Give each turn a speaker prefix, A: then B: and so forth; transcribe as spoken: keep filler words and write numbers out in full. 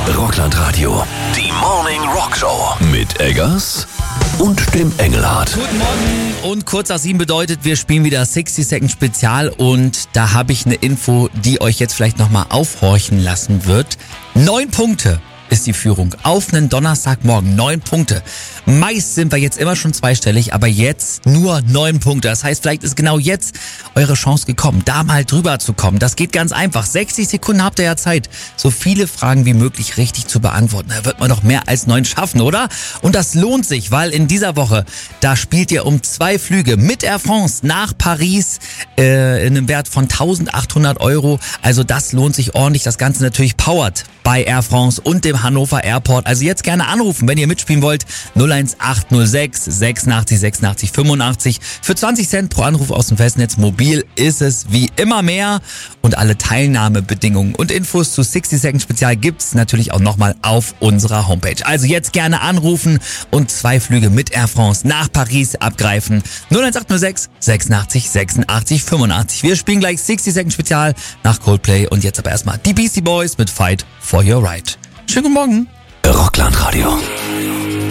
A: Rockland Radio, die Morning Rock Show mit Eggers und dem Engelhardt.
B: Guten Morgen und kurz nach sieben bedeutet, wir spielen wieder sechzig Second Spezial und da habe ich eine Info, die euch jetzt vielleicht nochmal aufhorchen lassen wird. Neun Punkte ist die Führung auf einen Donnerstagmorgen. Neun Punkte. Meist sind wir jetzt immer schon zweistellig, aber jetzt nur neun Punkte. Das heißt, vielleicht ist genau jetzt eure Chance gekommen, da mal drüber zu kommen. Das geht ganz einfach. sechzig Sekunden habt ihr ja Zeit, so viele Fragen wie möglich richtig zu beantworten. Da wird man doch mehr als neun schaffen, oder? Und das lohnt sich, weil in dieser Woche, da spielt ihr um zwei Flüge mit Air France nach Paris äh, in einem Wert von eintausendachthundert Euro. Also das lohnt sich ordentlich. Das Ganze natürlich powered bei Air France und dem Hannover Airport. Also jetzt gerne anrufen, wenn ihr mitspielen wollt. null eins acht null sechs sechsundachtzig sechsundachtzig fünfundachtzig. Für zwanzig Cent pro Anruf aus dem Festnetz mobil ist es wie immer mehr. Und alle Teilnahmebedingungen und Infos zu sechzig Second Spezial gibt's natürlich auch nochmal auf unserer Homepage. Also jetzt gerne anrufen und zwei Flüge mit Air France nach Paris abgreifen. null eins acht null sechs sechsundachtzig sechsundachtzig fünfundachtzig. Wir spielen gleich sechzig Second Spezial nach Coldplay und jetzt aber erstmal die Beastie Boys mit Fight for Your Right. Schönen guten Morgen.
A: Rockland Radio.